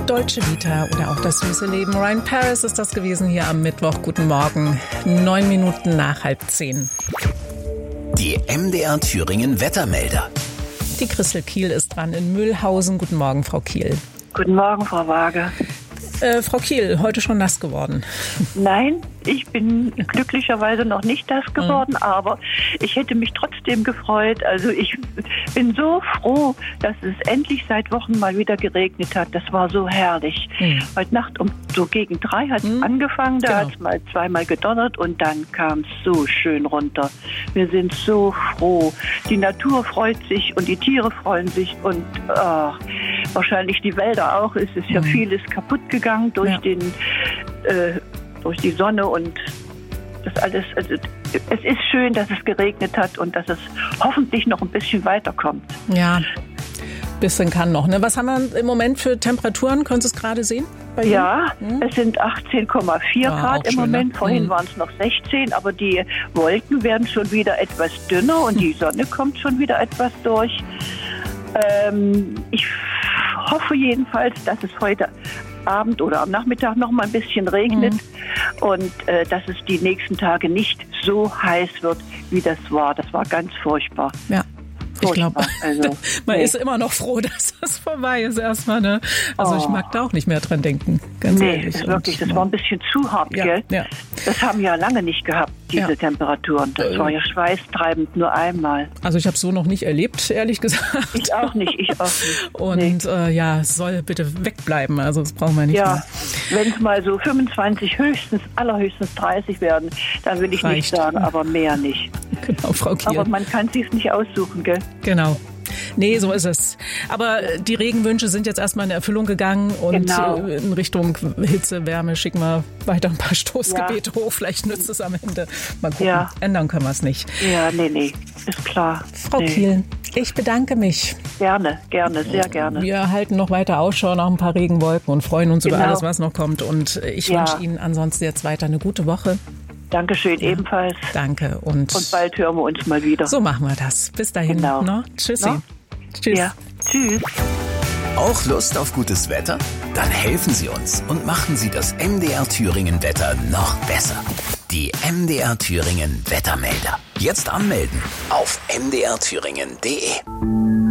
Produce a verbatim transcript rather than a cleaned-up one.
Deutsche Vita oder auch das süße Leben. Ryan Paris ist das gewesen hier am Mittwoch. Guten Morgen, neun Minuten nach halb zehn. Die M D R Thüringen Wettermelder. Die Christel Kiel ist dran in Mühlhausen. Guten Morgen, Frau Kiel. Guten Morgen, Frau Waage. Äh, Frau Kiel, heute schon nass geworden? Nein, ich bin glücklicherweise noch nicht nass geworden, mhm. aber ich hätte mich trotzdem gefreut. Also ich bin so froh, dass es endlich seit Wochen mal wieder geregnet hat. Das war so herrlich. Mhm. Heute Nacht um so gegen drei hat es mhm. angefangen, da genau. hat es mal zweimal gedonnert und dann kam es so schön runter. Wir sind so froh. Die Natur freut sich und die Tiere freuen sich und oh, wahrscheinlich die Wälder auch. Es ist ja mhm. vieles kaputt gegangen durch ja. den äh, durch die Sonne und das alles. Also es ist schön, dass es geregnet hat und dass es hoffentlich noch ein bisschen weiterkommt. Ja, bisschen kann noch. Ne? Was haben wir im Moment für Temperaturen? Können Sie es gerade sehen? Bei ja, hm? es sind achtzehn Komma vier ja, Grad im schön, Moment. Ne? Vorhin hm. waren es noch sechzehn, aber die Wolken werden schon wieder etwas dünner und hm. die Sonne kommt schon wieder etwas durch. Ähm, ich hoffe jedenfalls, dass es heute Abend oder am Nachmittag noch mal ein bisschen regnet mhm. und äh, dass es die nächsten Tage nicht so heiß wird, wie das war. Das war ganz furchtbar. Ja. Ich glaube, also, man nee. ist immer noch froh, dass das vorbei ist erstmal. Ne? Also oh. ich mag da auch nicht mehr dran denken, ganz nee, ehrlich. Das wirklich, das war ein bisschen zu hart, ja, gell? Ja. Das haben wir ja lange nicht gehabt, diese ja. Temperaturen. Das äh. war ja schweißtreibend, nur einmal. Also ich habe es so noch nicht erlebt, ehrlich gesagt. Ich auch nicht, ich auch nicht. Und nee. äh, ja, es soll bitte wegbleiben, also das brauchen wir nicht ja. mehr. Wenn es mal so fünfundzwanzig, höchstens, allerhöchstens dreißig werden, dann will ich Reicht. nicht sagen, aber mehr nicht. Genau, Frau Kiel. Aber man kann es sich nicht aussuchen, gell? Genau. Nee, so ist es. Aber die Regenwünsche sind jetzt erstmal in Erfüllung gegangen und genau. in Richtung Hitze, Wärme schicken wir weiter ein paar Stoßgebete ja. hoch. Vielleicht nützt es am Ende. Mal gucken. Ja. Ändern können wir es nicht. Ja, nee, nee, ist klar. Frau nee. Kiel, ich bedanke mich. Gerne, gerne, sehr gerne. Wir halten noch weiter Ausschau nach ein paar Regenwolken und freuen uns genau. über alles, was noch kommt. Und ich ja. wünsche Ihnen ansonsten jetzt weiter eine gute Woche. Dankeschön, ja. ebenfalls. Danke. Und, und bald hören wir uns mal wieder. So machen wir das. Bis dahin. Genau. No? Tschüssi. No? Tschüss. Ja. Tschüss. Auch Lust auf gutes Wetter? Dann helfen Sie uns und machen Sie das M D R Thüringen Wetter noch besser. Die M D R Thüringen Wettermelder. Jetzt anmelden auf m d r thüringen punkt d e.